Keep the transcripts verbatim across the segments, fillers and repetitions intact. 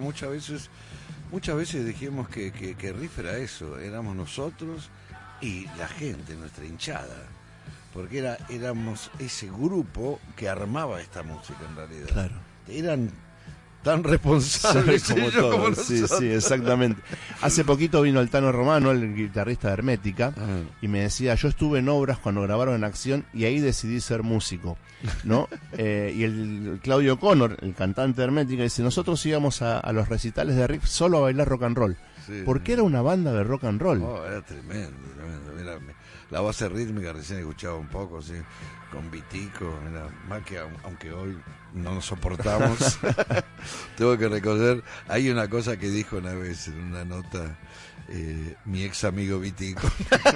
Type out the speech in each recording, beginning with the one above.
muchas veces, muchas veces dijimos que, que, que riff era eso, éramos nosotros y la gente, nuestra hinchada, porque era, éramos ese grupo que armaba esta música en realidad. Claro. Eran tan responsables como ellos como todos. Sí, nosotros. sí, exactamente. Hace poquito vino el Tano Romano, el guitarrista de Hermética, Ah. y me decía, yo estuve en obras cuando grabaron En Acción y ahí decidí ser músico, ¿no? eh, y el Claudio Connor, el cantante de Hermética, dice, nosotros íbamos a, a los recitales de riff solo a bailar rock and roll, Sí. porque era una banda de rock and roll. Oh, era tremendo, tremendo. Era, la base rítmica recién escuchaba un poco, así, con Vitico, era más que aunque hoy no nos soportamos. Tengo que reconocer, hay una cosa que dijo una vez en una nota eh, mi ex amigo Vitico.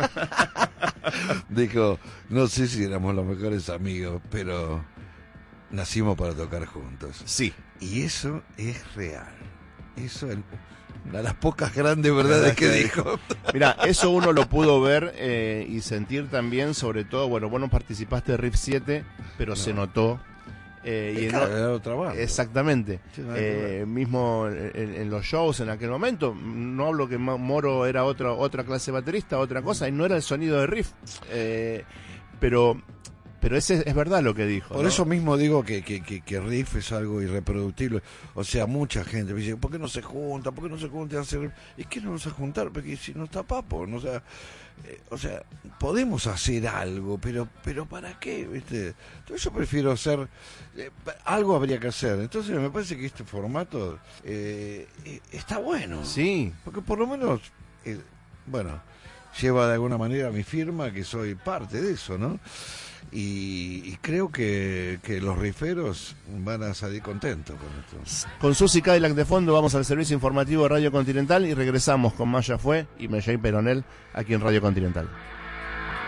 Dijo, no sé si éramos los mejores amigos, pero nacimos para tocar juntos. Sí. Y eso es real. Eso es una de las pocas grandes verdades que dijo. Mira, eso uno lo pudo ver eh, y sentir también, sobre todo, bueno, vos no participaste de Riff siete, pero no. se notó. Eh, y en claro, era otra banda. Exactamente. Sí, no eh, mismo en, en los shows en aquel momento, no hablo que Moro era otra otra clase de baterista, otra cosa, y no era el sonido de Riff. Eh, pero... Pero ese es verdad lo que dijo. Por ¿no? eso mismo digo que, que, que, que riff es algo irreproductible. O sea, mucha gente me dice, ¿por qué no se junta? ¿Por qué no se junta a hacer? ¿Y qué no vamos a juntar? Porque si no está papo, ¿no? O sea, eh, o sea, podemos hacer algo, pero pero ¿para qué? ¿Viste? Entonces yo prefiero hacer, eh, algo habría que hacer. Entonces me parece que este formato eh, eh, está bueno. Sí. Porque por lo menos, eh, bueno, lleva de alguna manera mi firma, que soy parte de eso, ¿no? Y, y creo que, que los riferos van a salir contentos con esto. Con Susi Cadillac de fondo vamos al servicio informativo de Radio Continental y regresamos con Maya Fue y Melley Peronel aquí en Radio Continental.